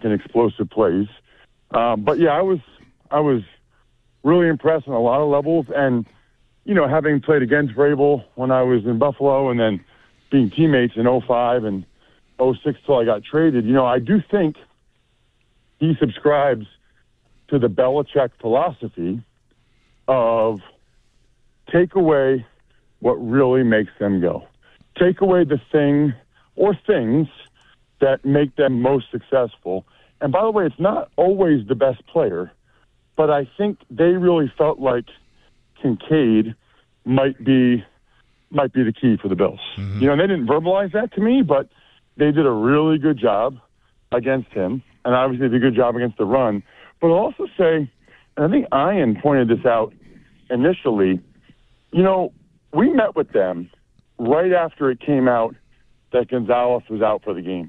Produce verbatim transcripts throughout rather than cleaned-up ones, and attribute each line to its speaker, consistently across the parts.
Speaker 1: making explosive plays. Um, but yeah, I was I was really impressed on a lot of levels, and you know, having played against Vrabel when I was in Buffalo, and then being teammates in oh five and oh six till I got traded, you know, I do think he subscribes to the Belichick philosophy of take away what really makes them go. Take away the thing or things that make them most successful. And by the way, it's not always the best player, but I think they really felt like Kincaid might be might be the key for the Bills. Mm-hmm. You know, they didn't verbalize that to me, but they did a really good job against him, and obviously did a good job against the run. But I'll also say, and I think Ian pointed this out initially, you know, we met with them right after it came out that Gonzalez was out for the game.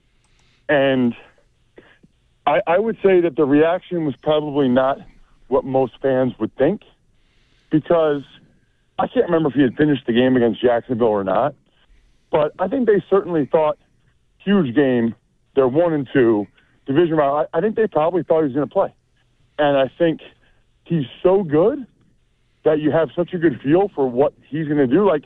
Speaker 1: And I, I would say that the reaction was probably not what most fans would think, because I can't remember if he had finished the game against Jacksonville or not, but I think they certainly thought, huge game, they're one and two, division round. I, I think they probably thought he was going to play. And I think he's so good that you have such a good feel for what he's going to do. Like,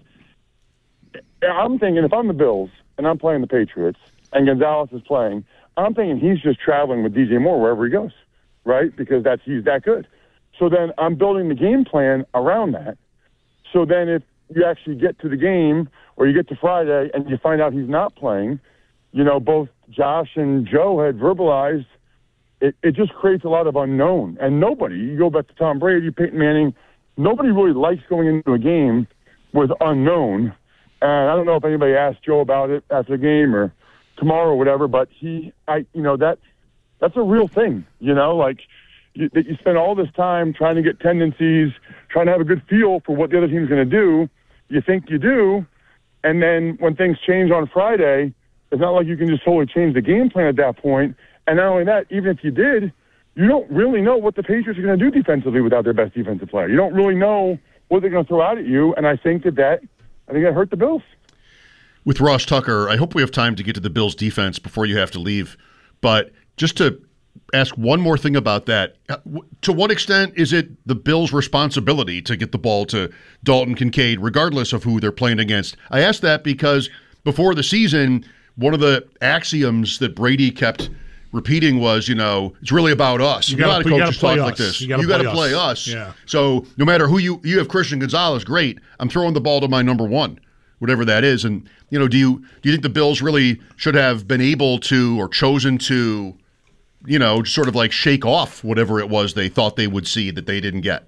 Speaker 1: I'm thinking if I'm the Bills and I'm playing the Patriots and Gonzalez is playing, I'm thinking he's just traveling with D J Moore wherever he goes, right? Because that's he's that good. So then I'm building the game plan around that. So then if you actually get to the game or you get to Friday and you find out he's not playing, you know, both Josh and Joe had verbalized, it, it just creates a lot of unknown. And nobody, you go back to Tom Brady, Peyton Manning, nobody really likes going into a game with unknown. And I don't know if anybody asked Joe about it after the game or tomorrow or whatever, but he, I, you know, that that's a real thing, you know, like you, that you spend all this time trying to get tendencies, trying to have a good feel for what the other team's going to do. You think you do, and then when things change on Friday, it's not like you can just totally change the game plan at that point. And not only that, even if you did, you don't really know what the Patriots are going to do defensively without their best defensive player. You don't really know what they're going to throw out at you, and I think that that, I think that hurt the Bills.
Speaker 2: With Ross Tucker, I hope we have time to get to the Bills' defense before you have to leave. But just to ask one more thing about that, to what extent is it the Bills' responsibility to get the ball to Dalton Kincaid, regardless of who they're playing against? I ask that because before the season, one of the axioms that Brady kept repeating was, you know, it's really about us.
Speaker 3: You
Speaker 2: a lot of coaches talk
Speaker 3: us.
Speaker 2: like this.
Speaker 3: You got to
Speaker 2: play,
Speaker 3: play,
Speaker 2: play
Speaker 3: us.
Speaker 2: us.
Speaker 3: Yeah.
Speaker 2: So no matter who you you have, Christian Gonzalez, great. I'm throwing the ball to my number one, whatever that is. And you know, do you do you think the Bills really should have been able to or chosen to, you know, sort of like shake off whatever it was they thought they would see that they didn't get?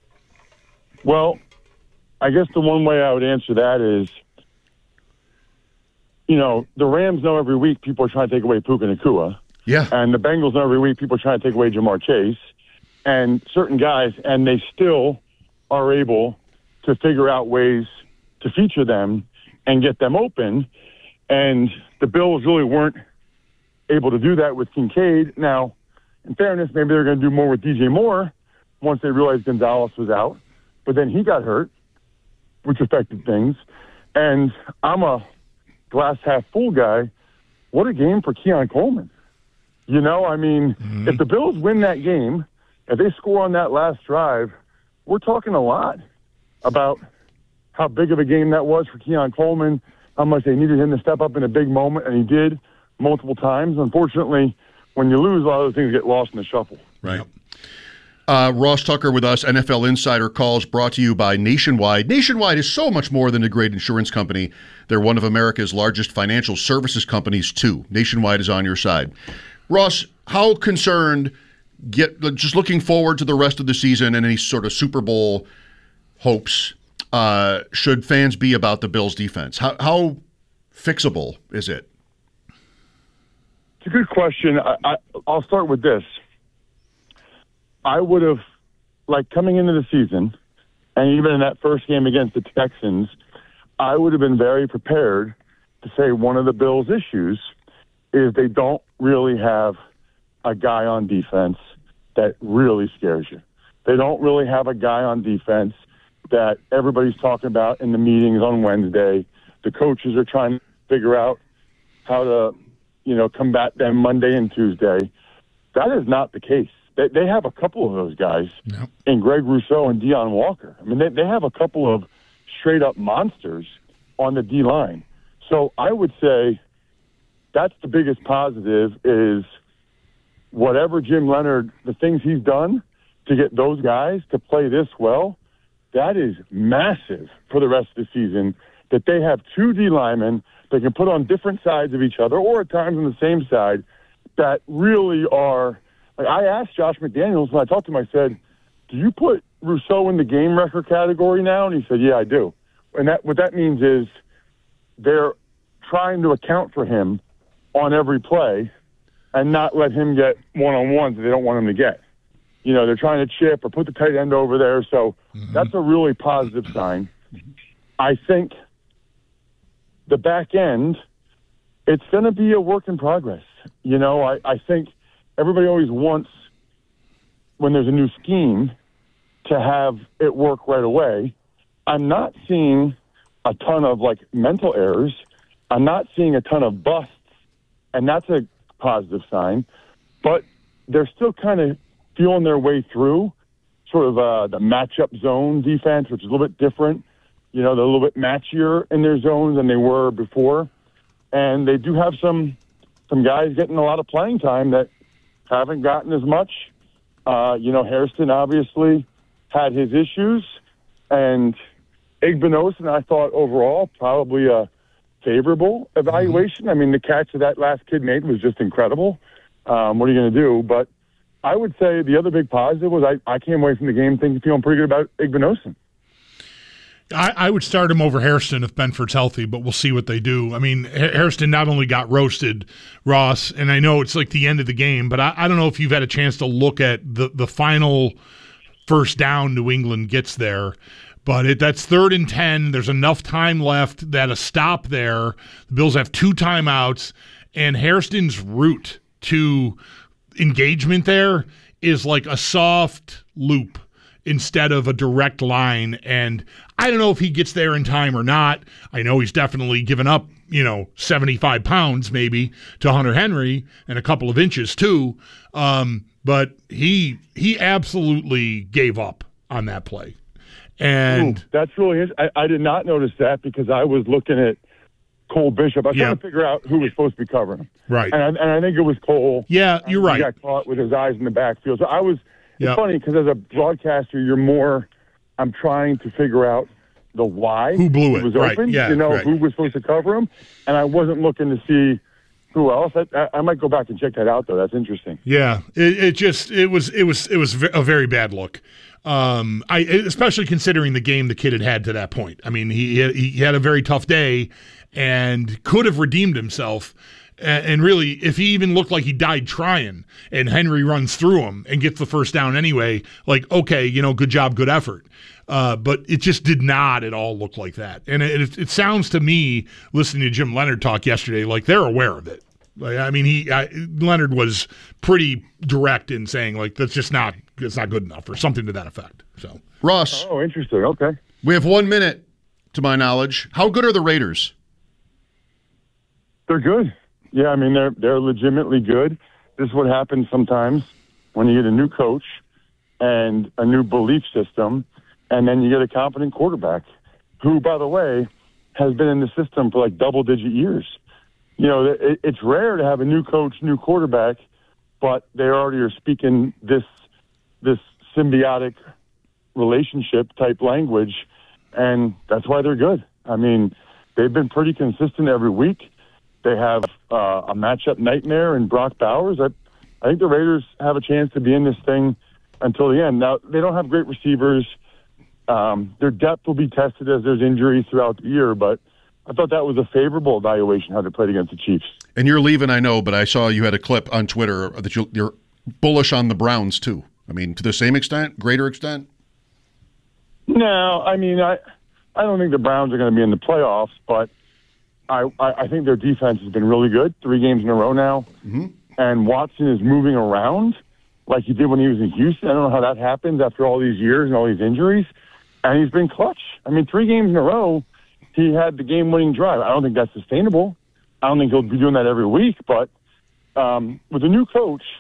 Speaker 1: Well, I guess the one way I would answer that is, you know, the Rams know every week people are trying to take away Puka Nacua.
Speaker 2: Yeah.
Speaker 1: And the Bengals know every week people are trying to take away Jamar Chase and certain guys, and they still are able to figure out ways to feature them and get them open. And the Bills really weren't able to do that with Kincaid. Now, in fairness, maybe they're going to do more with D J Moore once they realized Gonzalez was out. But then he got hurt, which affected things. And I'm a glass half full guy. What a game for Keon Coleman. You know, I mean, mm-hmm. if the Bills win that game, if they score on that last drive, we're talking a lot about how big of a game that was for Keon Coleman, how much they needed him to step up in a big moment, and he did multiple times. Unfortunately, when you lose, a lot of those things get lost in the shuffle.
Speaker 2: Right. Uh, Ross Tucker with us, N F L Insider Calls, brought to you by Nationwide. Nationwide is so much more than a great insurance company. They're one of America's largest financial services companies, too. Nationwide is on your side. Ross, how concerned, get just looking forward to the rest of the season and any sort of Super Bowl hopes, uh, should fans be about the Bills' defense? How, how fixable is it?
Speaker 1: It's a good question. I, I, I'll start with this. I would have, like, coming into the season, and even in that first game against the Texans, I would have been very prepared to say one of the Bills' issues is they don't really have a guy on defense that really scares you. They don't really have a guy on defense that everybody's talking about in the meetings on Wednesday. The coaches are trying to figure out how to, you you know, combat them Monday and Tuesday. That is not the case. They, they have a couple of those guys
Speaker 3: no.
Speaker 1: in Greg Rousseau and Deion Walker. I mean, they, they have a couple of straight-up monsters on the D-line. So I would say that's the biggest positive is whatever Jim Leonard, the things he's done to get those guys to play this well, that is massive for the rest of the season, that they have two D linemen that can put on different sides of each other or at times on the same side that really are like, – I asked Josh McDaniels when I talked to him, I said, do you put Rousseau in the game record category now? And he said, yeah, I do. And that what that means is they're trying to account for him on every play and not let him get one-on-ones that they don't want him to get. You know, they're trying to chip or put the tight end over there. So mm-hmm. that's a really positive sign. I think the back end, it's going to be a work in progress. You know, I, I think everybody always wants, when there's a new scheme, to have it work right away. I'm not seeing a ton of, like, mental errors. I'm not seeing a ton of busts, and that's a positive sign. But they're still kind of feeling their way through sort of uh, the matchup zone defense, which is a little bit different. You know, they're a little bit matchier in their zones than they were before. And they do have some some guys getting a lot of playing time that haven't gotten as much. Uh, you know, Hairston obviously had his issues. And Igbinosun, I thought overall, probably a favorable evaluation. Mm-hmm. I mean, the catch that that last kid made was just incredible. Um, what are you going to do? But I would say the other big positive was I, I came away from the game thinking, feeling pretty good about Igbinosun.
Speaker 3: I, I would start him over Hairston if Benford's healthy, but we'll see what they do. I mean, Hairston not only got roasted, Ross, and I know it's like the end of the game, but I, I don't know if you've had a chance to look at the, the final first down New England gets there. But it, that's third and ten. There's enough time left that a stop there. The Bills have two timeouts, and Hairston's route to engagement there is like a soft loop instead of a direct line. And I don't know if he gets there in time or not. I know he's definitely given up, you know, seventy-five pounds maybe to Hunter Henry and a couple of inches too. Um, but he he absolutely gave up on that play. And
Speaker 1: Ooh, that's really I, I did not notice that because I was looking at Cole Bishop. I was
Speaker 3: yeah.
Speaker 1: trying to figure out who was supposed to be covering him.
Speaker 3: Right.
Speaker 1: And I, and I think it was Cole.
Speaker 3: Yeah, you're right.
Speaker 1: He got caught with his eyes in the backfield. So I was – it's
Speaker 3: yep.
Speaker 1: funny because as a broadcaster, you're more – I'm trying to figure out the why.
Speaker 3: Who blew it.
Speaker 1: it was
Speaker 3: right.
Speaker 1: open,
Speaker 3: yeah,
Speaker 1: you know,
Speaker 3: right.
Speaker 1: who was supposed to cover him. And I wasn't looking to see who else. I, I might go back and check that out, though. That's interesting.
Speaker 3: Yeah. It, it just – it was it was it was a very bad look. Um, I especially considering the game the kid had had to that point. I mean, he he had a very tough day and could have redeemed himself. And really, if he even looked like he died trying, and Henry runs through him and gets the first down anyway, like okay, you know, good job, good effort. Uh, but it just did not at all look like that. And it, it sounds to me, listening to Jim Leonard talk yesterday, like they're aware of it. Like, I mean, he I, Leonard was pretty direct in saying like that's just not it's not good enough or something to that effect. So
Speaker 2: Ross,
Speaker 1: oh, interesting. Okay,
Speaker 2: we have one minute to my knowledge. How good are the Raiders?
Speaker 1: They're good. Yeah, I mean they're they're legitimately good. This is what happens sometimes when you get a new coach and a new belief system, and then you get a competent quarterback who, by the way, has been in the system for like double digit years. You know, it, it's rare to have a new coach, new quarterback, but they already are speaking this this symbiotic relationship type language, and that's why they're good. I mean, they've been pretty consistent every week. They have uh, a matchup nightmare in Brock Bowers. I, I think the Raiders have a chance to be in this thing until the end. Now, they don't have great receivers. Um, their depth will be tested as there's injuries throughout the year, but I thought that was a favorable evaluation how they played against the Chiefs.
Speaker 2: And you're leaving, I know, but I saw you had a clip on Twitter that you're, you're bullish on the Browns, too. I mean, to the same extent, greater extent?
Speaker 1: No, I mean, I I don't think the Browns are going to be in the playoffs, but I, I, I think their defense has been really good, three games in a row now.
Speaker 2: Mm-hmm.
Speaker 1: And Watson is moving around like he did when he was in Houston. I don't know how that happens after all these years and all these injuries. And he's been clutch. I mean, three games in a row, he had the game-winning drive. I don't think that's sustainable. I don't think he'll be doing that every week, but um, with a new coach,